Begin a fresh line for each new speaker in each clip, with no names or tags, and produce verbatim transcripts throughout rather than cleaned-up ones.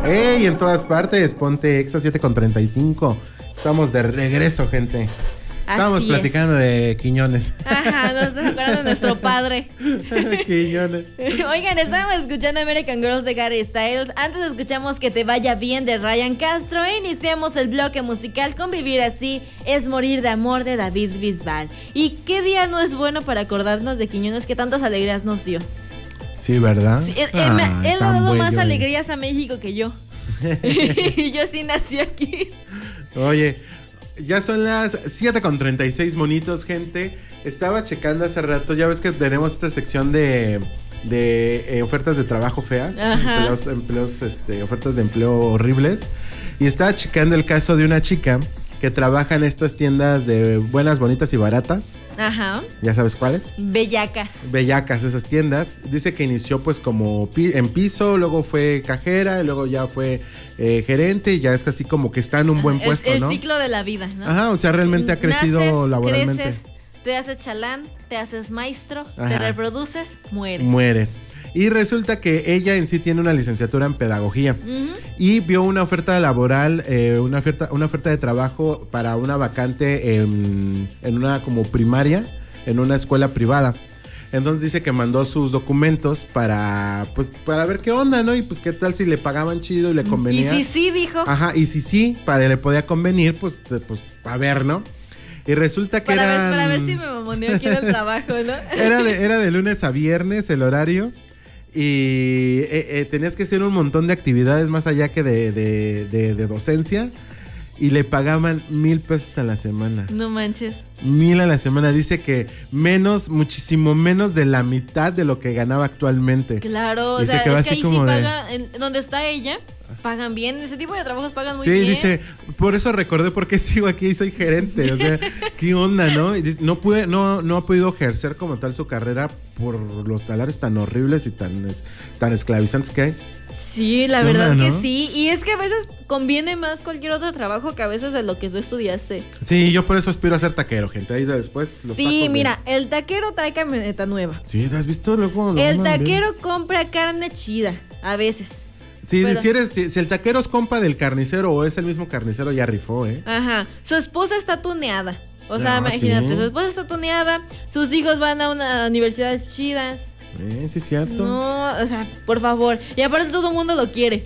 ¡Ey! En todas partes, ponte Exa siete con treinta y cinco. Estamos de regreso, gente. Estábamos
Así
platicando
es.
de Quiñones.
Ajá, nos estamos acordando de nuestro padre.
Quiñones.
Oigan, estábamos escuchando American Girls de Harry Styles. Antes escuchamos Que te vaya bien de Ryan Castro. E iniciamos el bloque musical con Vivir así es morir de amor de David Bisbal. ¿Y qué día no es bueno para acordarnos de Quiñones que tantas alegrías nos dio?
Sí, ¿verdad?
Sí, él
Ah,
me- él ha
tan
dado más
bello.
alegrías a México que yo. Y yo sí nací aquí.
Oye, ya son las siete con treinta y seis, monitos, gente. Estaba checando hace rato, ya ves que tenemos esta sección de, de eh, ofertas de trabajo feas.
Ajá.
Empleos, empleos, este, ofertas de empleo horribles. Y estaba checando el caso de una chica que trabaja en estas tiendas de buenas, bonitas y baratas.
Ajá.
¿Ya sabes cuáles?
Bellacas.
Bellacas esas tiendas. Dice que inició pues como pi- en piso, luego fue cajera, y luego ya fue eh, gerente, y ya es casi como que está en un buen
El-
puesto,
el,
¿no?
ciclo de la vida, ¿no?
Ajá, o sea, realmente ha crecido
Naces,
laboralmente.
creces, te haces chalán, te haces maestro, te
Ajá.
reproduces, mueres.
Mueres. Y resulta que ella en sí tiene una licenciatura en pedagogía.
Ujú.
Y vio una oferta laboral, eh, una oferta, una oferta de trabajo para una vacante en, en una como primaria, en una escuela privada. Entonces dice que mandó sus documentos para, pues, para ver qué onda, ¿no? Y pues qué tal si le pagaban chido y le
Y
convenía.
sí, sí, dijo.
Ajá, y si sí, para le podía convenir, pues, te- pues a ver, ¿no? Y resulta que
Para ver,
eran-
para ver si me mamoneo aquí en el trabajo, ¿no?
Era de, era de lunes a viernes el horario. Y eh, eh, tenías que hacer un montón de actividades más allá que de, de, de- de docencia. Y le pagaban mil pesos a la semana.
No manches.
Mil a la semana. Dice que menos, muchísimo menos de la mitad de lo que ganaba actualmente.
Claro,
Y
o
se
sea,
quedó
es que
así
ahí sí
como de-
paga, en donde está ella, pagan bien. Ese tipo de trabajos pagan muy
Sí,
bien.
dice, por eso recordé por qué sigo aquí y soy gerente. O sea, ¿qué onda, no? Y dice, no pude, no, no ha podido ejercer como tal su carrera por los salarios tan horribles y tan, es- tan esclavizantes que hay.
Sí, la
¿Qué
verdad
onda,
que
no?
sí. Y es que a veces conviene más cualquier otro trabajo que a veces de lo que tú estudiaste.
Sí, yo por eso aspiro a ser taquero, gente. Ahí después los
Sí,
tacos de-
mira, el taquero trae camioneta nueva.
Sí, ¿te has visto luego?
El
No, man,
taquero compra carne chida, a veces.
Sí,
pero-
si, eres, si, si el taquero es compa del carnicero o es el mismo carnicero, ya rifó, ¿eh?
Ajá. Su esposa está tuneada. O sea,
Ah,
imagínate,
¿sí?
su esposa está tuneada, sus hijos van a unas universidades chidas.
Eh, sí, es cierto.
No, o sea, por favor. Y aparte todo el mundo lo quiere.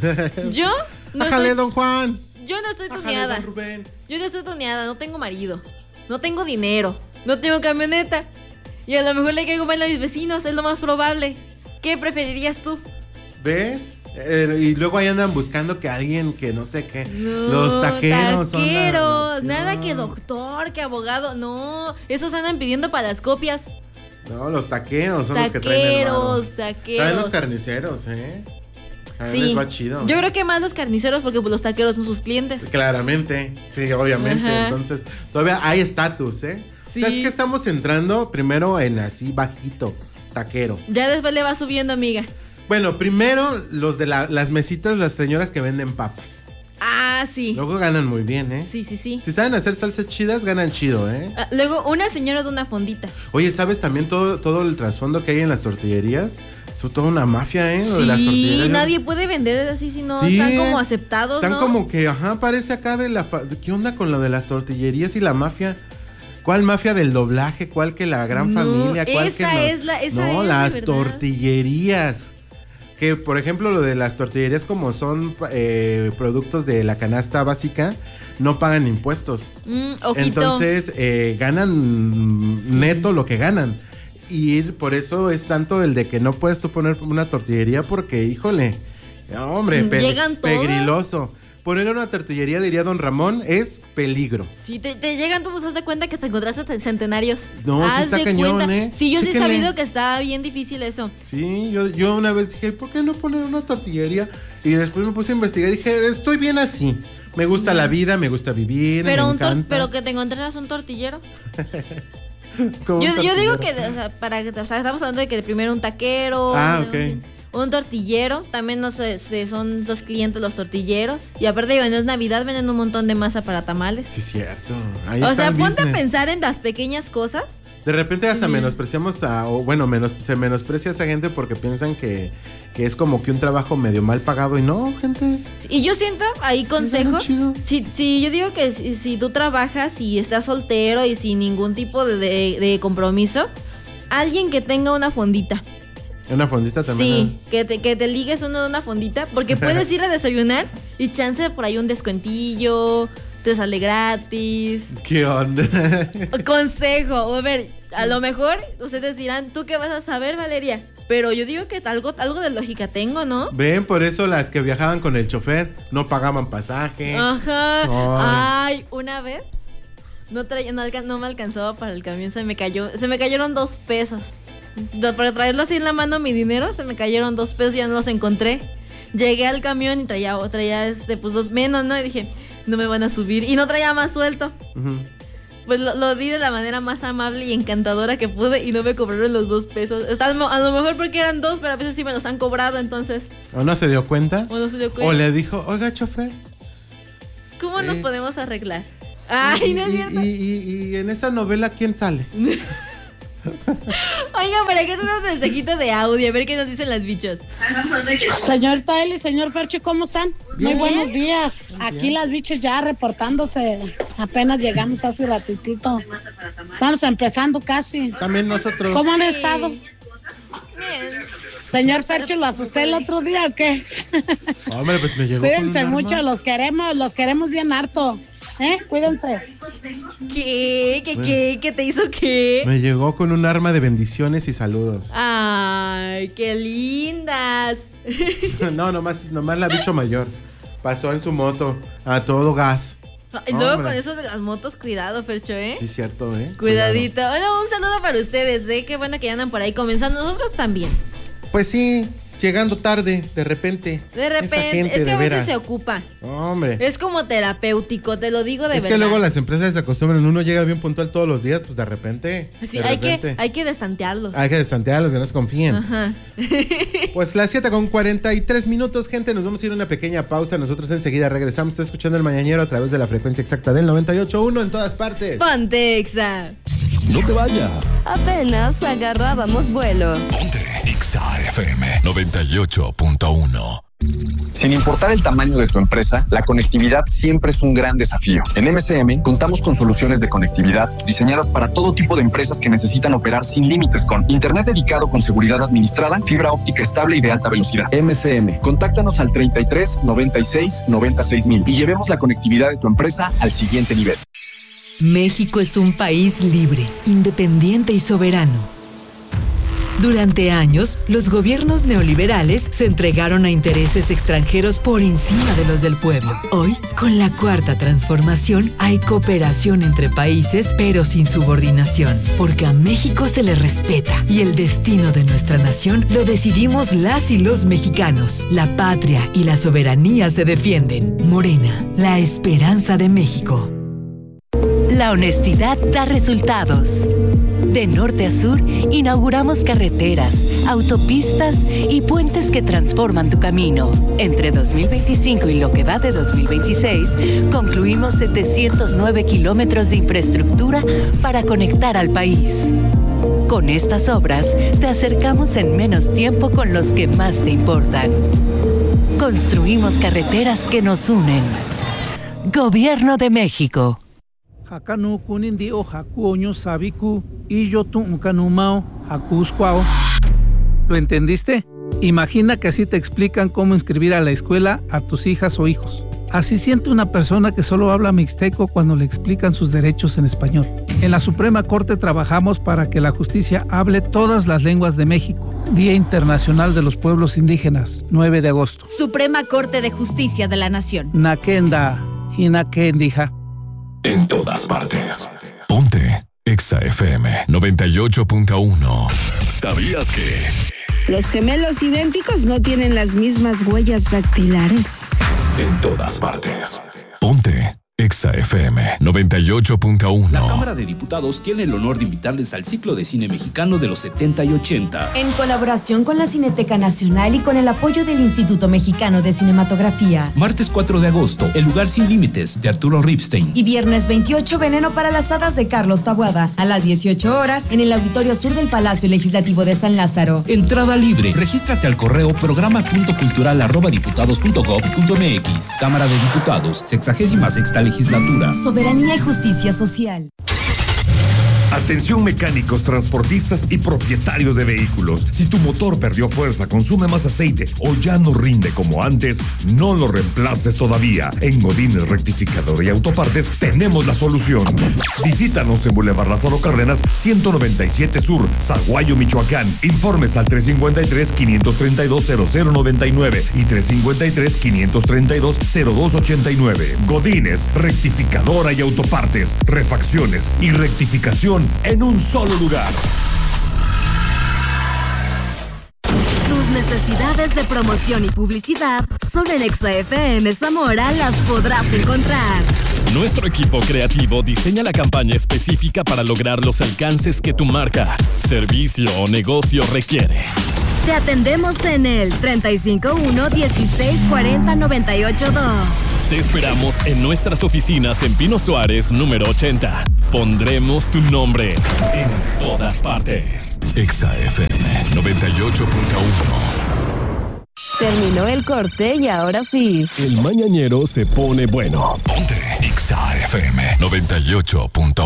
Yo no
Ájale,
estoy,
don Juan.
yo no estoy
Ájale,
tuneada.
don Rubén.
Yo no estoy tuneada, no tengo marido. No tengo dinero. No tengo camioneta. Y a lo mejor le caigo mal a mis vecinos, es lo más probable. ¿Qué preferirías tú?
¿Ves? Eh, y luego ahí andan buscando que alguien que no sé qué.
No,
los taqueros. son la- la
taqueros,
opción.
nada que doctor, que abogado. No, esos andan pidiendo para las copias.
No, los taqueros son los que traen el varo.
Taqueros,
También
taqueros.
los carniceros, ¿eh? A mí
Sí.
les va chido.
Yo creo que más los carniceros porque pues, los taqueros son sus clientes.
Claramente, sí, obviamente.
Ajá.
Entonces, todavía hay estatus, ¿eh? O sea,
Sí.
es que estamos entrando primero en así bajito, taquero.
Ya después le va subiendo, amiga.
Bueno, primero los de la- las mesitas, las señoras que venden papas.
Ah, sí.
Luego ganan muy bien, ¿eh?
Sí, sí, sí.
Si saben hacer salsas chidas, ganan chido, ¿eh?
Ah, luego, una señora de una fondita.
Oye, ¿sabes también todo, todo el trasfondo que hay en las tortillerías? Es toda una mafia, ¿eh? Lo de las
Sí,
tortillerías.
nadie puede vender así si no
Sí,
están como aceptados,
Están
¿no?
como que, ajá, parece acá de la... fa- ¿Qué onda con lo de las tortillerías y la mafia? ¿Cuál mafia del doblaje? ¿Cuál que la gran
No,
familia? ¿Cuál
esa
que no?
es la- esa
No,
es, de
las
verdad.
tortillerías. Que, por ejemplo, lo de las tortillerías, como son eh, productos de la canasta básica, no pagan impuestos.
Mm, ojito.
Entonces, eh, ganan neto lo que ganan. Y por eso es tanto el de que no puedes tú poner una tortillería porque, híjole, hombre, pe-
Llegan todos.
pegriloso. Poner una tortillería, diría don Ramón, es peligro.
Si te, te llegan todos, haz de cuenta que te encontraste te- centenarios.
No, sí
Haz
está
de
cañón,
cuenta.
¿eh?
Sí, yo sí he
Chéquenle.
sabido que está bien difícil eso.
Sí, yo, yo una vez dije, ¿por qué no poner una tortillería? Y después me puse a investigar y dije, estoy bien así. Me gusta la vida, me gusta vivir,
Pero,
me
un tor-
encanta.
pero que te encontraras un tortillero.
Como un
Yo, yo digo
tortillero.
que, o sea, para, o sea, estamos hablando de que primero un taquero.
Ah,
un,
ok.
un tortillero. También no sé, se- son los clientes los tortilleros. Y aparte, digo, no es Navidad, venden un montón de masa para tamales.
Sí, cierto. Ahí
O
está
sea,
el
ponte a
business.
pensar en las pequeñas cosas
De repente hasta mm. menospreciamos a, o bueno, menos, se menosprecia a esa gente porque piensan que, que es como que un trabajo medio mal pagado y no, gente.
Y yo siento, ahí consejo, si, si yo digo que si, si tú trabajas y estás soltero y sin ningún tipo de, de, de compromiso, alguien que tenga una fondita.
¿Una fondita también?
Sí, que te, que te ligues uno de una fondita, porque puedes ir a desayunar y chance por ahí un descuentillo, te sale gratis.
¿Qué onda?
Consejo, a ver, a lo mejor ustedes dirán, ¿tú qué vas a saber, Valeria? Pero yo digo que algo, algo de lógica tengo, ¿no?
Ven, por eso las que viajaban con el chofer no pagaban pasaje.
Ajá. Oh. Ay, una vez no, traía, no, no me alcanzaba para el camión, se me cayó, se me cayeron dos pesos. Para traerlo así en la mano mi dinero, se me cayeron dos pesos y ya no los encontré. Llegué al camión y traía, traía este, pues dos menos, ¿no? Y dije, no me van a subir. Y no traía más suelto. Uh-huh. Pues lo, lo di de la manera más amable y encantadora que pude y no me cobraron los dos pesos. A lo mejor porque eran dos, pero a veces sí me los han cobrado, entonces.
¿O no se dio cuenta?
O no se dio cuenta.
O le dijo, oiga, chofer.
¿Cómo eh. nos podemos arreglar? Ay,
y,
no es cierto.
Y, y, y, y en esa novela, ¿quién sale?
Oiga, ¿para qué tenemos mensajito de audio? A ver qué nos dicen las bichos.
Señor Taeli, señor Fercho, ¿cómo están? Bien. Muy buenos días. Bien. Aquí las bichos ya reportándose. Apenas llegamos hace ratitito. Vamos empezando casi.
También nosotros.
¿Cómo han estado?
Bien.
Señor Fercho, ¿lo asusté el otro día o qué?
Hombre, pues me llegó.
Cuídense
con un
mucho,
arma.
los queremos, los queremos bien harto. ¿Eh? Cuídense.
¿Qué? ¿Qué? ¿Qué? ¿Qué te hizo qué?
Me llegó con un arma de bendiciones y saludos.
Ay, qué lindas.
No, nomás, nomás la bicho mayor. Pasó en su moto a todo gas.
Y luego Hombre. Con eso de las motos, cuidado, Fercho, ¿eh?
Sí, cierto, ¿eh?
Cuidadito. Cuidado. Bueno, un saludo para ustedes, ¿eh? Qué bueno que ya andan por ahí comenzando. Nosotros también.
Pues sí. Llegando tarde, de repente.
De repente, es que a veces se ocupa.
Hombre.
Es como terapéutico, te lo digo de
es
verdad.
Es que luego las empresas se acostumbran, uno llega bien puntual todos los días, pues de repente.
Sí,
de
hay,
repente.
Que, hay que destantearlos.
Hay que destantearlos, que no se confíen.
Ajá.
Pues las siete con cuarenta y tres minutos, gente, nos vamos a ir a una pequeña pausa. Nosotros enseguida regresamos. Está escuchando El Mañanero a través de la frecuencia exacta del noventa y ocho punto uno en todas partes.
Ponte Exa.
No te vayas.
Apenas agarrábamos vuelo.
Ponte Exa F M noventa y ocho punto uno.
Sin importar el tamaño de tu empresa, la conectividad siempre es un gran desafío. En M C M contamos con soluciones de conectividad diseñadas para todo tipo de empresas que necesitan operar sin límites con internet dedicado con seguridad administrada, fibra óptica estable y de alta velocidad. M C M, contáctanos al treinta y tres, noventa y seis, noventa y seis mil y llevemos la conectividad de tu empresa al siguiente nivel.
México es un país libre, independiente y soberano. Durante años, los gobiernos neoliberales se entregaron a intereses extranjeros por encima de los del pueblo. Hoy, con la Cuarta Transformación, hay cooperación entre países, pero sin subordinación, porque a México se le respeta y el destino de nuestra nación lo decidimos las y los mexicanos. La patria y la soberanía se defienden. Morena, la esperanza de México.
La honestidad da resultados. De norte a sur, inauguramos carreteras, autopistas y puentes que transforman tu camino. Entre dos mil veinticinco y lo que va de dos mil veintiséis, concluimos setecientos nueve kilómetros de infraestructura para conectar al país. Con estas obras, te acercamos en menos tiempo con los que más te importan. Construimos carreteras que nos unen. Gobierno de México.
Hakanu kunindi o hakuoño sabiku y yo tu kanumao hakusquao. ¿Lo entendiste? Imagina que así te explican cómo inscribir a la escuela a tus hijas o hijos. Así siente una persona que solo habla mixteco cuando le explican sus derechos en español. En la Suprema Corte trabajamos para que la justicia hable todas las lenguas de México. Día Internacional de los Pueblos Indígenas, nueve de agosto.
Suprema Corte de Justicia de la Nación.
Nakenda, hinakendija.
En todas partes. Ponte Exa F M noventa y ocho punto uno. ¿Sabías que?
Los gemelos idénticos no tienen las mismas huellas dactilares.
En todas partes. Ponte Exa F M noventa y ocho punto uno.
La Cámara de Diputados tiene el honor de invitarles al ciclo de cine mexicano de los setenta y ochenta.
En colaboración con la Cineteca Nacional y con el apoyo del Instituto Mexicano de Cinematografía.
Martes cuatro de agosto, El lugar sin límites, de Arturo Ripstein.
Y viernes veintiocho, Veneno para las hadas, de Carlos Taboada. A las dieciocho horas, en el Auditorio Sur del Palacio Legislativo de San Lázaro.
Entrada libre. Regístrate al correo programa punto cultural arroba diputados punto gob punto mx. Cámara de Diputados, sexagésima sexta legislatura.
Soberanía y justicia social.
Atención mecánicos, transportistas y propietarios de vehículos. Si tu motor perdió fuerza, consume más aceite o ya no rinde como antes, no lo reemplaces todavía. En Godínez Rectificador y Autopartes tenemos la solución. Visítanos en Boulevard Lázaro Cárdenas, ciento noventa y siete Sur, Zaguayo, Michoacán. Informes al tres cinco tres, quinientos treinta y dos, cero cero noventa y nueve y tres cinco tres, quinientos treinta y dos, cero dos ochenta y nueve. Godínez Rectificadora y Autopartes. Refacciones y rectificación en un solo lugar.
Tus necesidades de promoción y publicidad solo en Exa F M Zamora las podrás encontrar.
Nuestro equipo creativo diseña la campaña específica para lograr los alcances que tu marca, servicio o negocio requiere.
Te atendemos en el treinta y cinco uno, dieciséis cuarenta, noventa y ocho dos.
Te esperamos en nuestras oficinas en Pino Suárez, número ochenta. Pondremos tu nombre en todas partes.
Exa F M noventa y ocho punto uno.
Terminó el corte y ahora sí.
El mañanero se pone bueno. Ponte Exa F M noventa y ocho punto uno.